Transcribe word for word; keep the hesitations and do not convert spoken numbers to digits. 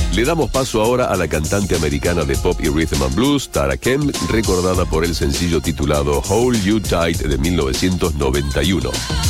Le damos paso ahora a la cantante americana de pop y rhythm and blues, Tara Kemp, recordada por el sencillo titulado Hold You Tight de mil novecientos noventa y uno.